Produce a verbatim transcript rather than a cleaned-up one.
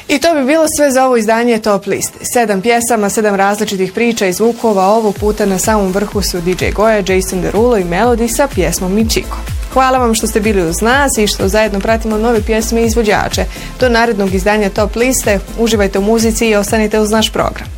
I to bi bilo sve za ovo izdanje Top liste. Sedam pjesama, sedam različitih priča i zvukova, ovog puta na samom vrhu su D J Goja, Jason Derulo i Melody sa pjesmom Michiko. Hvala vam što ste bili uz nas i što zajedno pratimo nove pjesme i izvođače. Do narednog izdanja Top liste, uživajte u muzici i ostanite uz naš program.